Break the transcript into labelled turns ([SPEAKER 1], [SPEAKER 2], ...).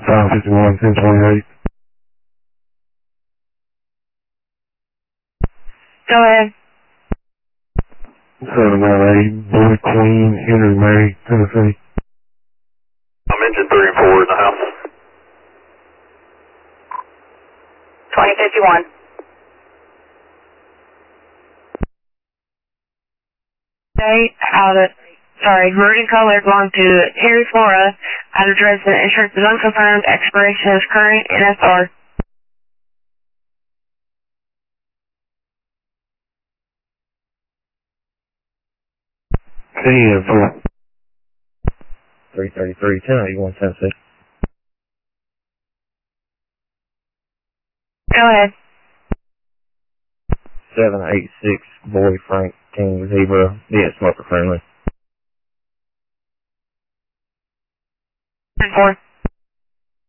[SPEAKER 1] 551, 1028.
[SPEAKER 2] Go ahead.
[SPEAKER 1] 798, Boy Queen, Henry Mary, Tennessee.
[SPEAKER 3] I'm engine 3 and 4 in the house.
[SPEAKER 2] 2051. Route and color belong to Terry Flora, out of Dresden. Insurance is unconfirmed. Expiration is current. NSR.
[SPEAKER 1] KN 4.
[SPEAKER 4] 333, 1081, Tennessee.
[SPEAKER 2] Go ahead.
[SPEAKER 4] 786, Boy Frank King Zebra, yeah, smoker friendly.
[SPEAKER 2] 10-4.